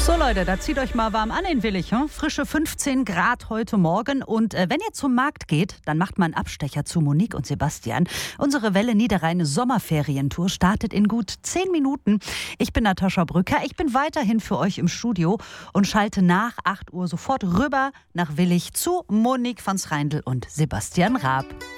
So Leute, da zieht euch mal warm an in Willich. Frische 15 Grad heute Morgen. Und wenn ihr zum Markt geht, dann macht mal einen Abstecher zu Monique und Sebastian. Unsere Welle Niederrhein Sommerferientour startet in gut 10 Minuten. Ich bin Natascha Brücker. Ich bin weiterhin für euch im Studio und schalte nach 8 Uhr sofort rüber nach Willich zu Monique van Schreindl und Sebastian Raab.